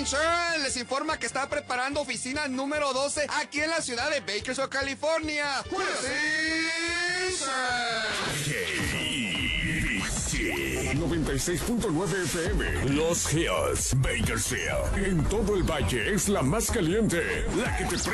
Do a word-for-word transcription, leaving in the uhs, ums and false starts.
Insurance les informa que está preparando oficina número doce aquí en la ciudad de Bakersfield, California. noventa y seis punto nueve F M. Los Hills, Bakersfield. En todo el valle es la más caliente, la que te